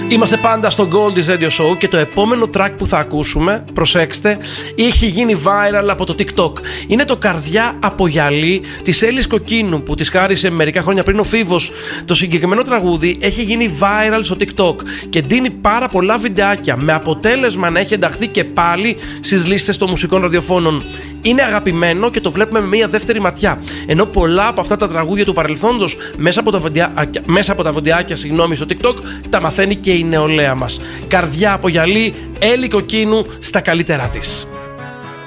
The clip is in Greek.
Είμαστε πάντα στο Goldie's Radio Show και το επόμενο track που θα ακούσουμε, προσέξτε, έχει γίνει viral από το TikTok. Είναι το «Καρδιά από γυαλί» της Έλλης Κοκκίνου που της χάρισε μερικά χρόνια πριν ο Φίβος. Το συγκεκριμένο τραγούδι έχει γίνει viral στο TikTok και δίνει πάρα πολλά βιντεάκια με αποτέλεσμα να έχει ενταχθεί και πάλι στις λίστες των μουσικών ραδιοφώνων. Είναι αγαπημένο και το βλέπουμε με μια δεύτερη ματιά. Ενώ πολλά από αυτά τα τραγούδια του παρελθόντος μέσα από τα βιντεάκια στο TikTok τα μαθαίνει και η νεολαία μας. «Καρδιά από γυαλί», Έλλη Κοκκίνου στα καλύτερά της.